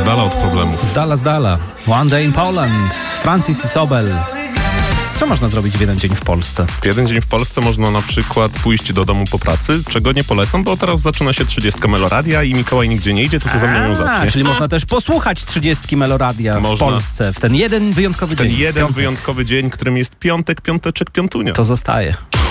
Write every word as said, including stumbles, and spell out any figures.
dala od problemów. Z dala, z dala. One Day in Poland. Francis i Sobel. Co można zrobić w jeden dzień w Polsce? W jeden dzień w Polsce można na przykład pójść do domu po pracy, czego nie polecam, bo teraz zaczyna się trzydziestka Meloradia i Mikołaj nigdzie nie idzie, tylko ze mną ją zacznie. Czyli można też posłuchać trzydziestki Meloradia Można. w Polsce w ten jeden wyjątkowy Ten dzień. jeden Piątek. wyjątkowy dzień, którym jest piątek, piąteczek, piątunia. To zostaje.